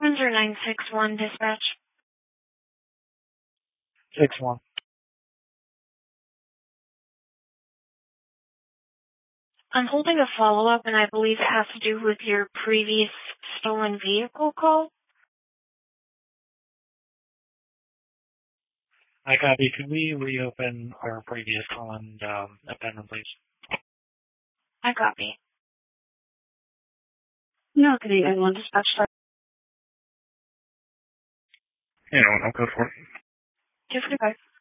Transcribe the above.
Windsor 961 dispatch. 6-1. I'm holding a follow-up, and I believe it has to do with your previous stolen vehicle call. I copy. Can we reopen our previous call and append, please? I copy. No, good evening, everyone. Dispatch. You know, I'll go for it. 245.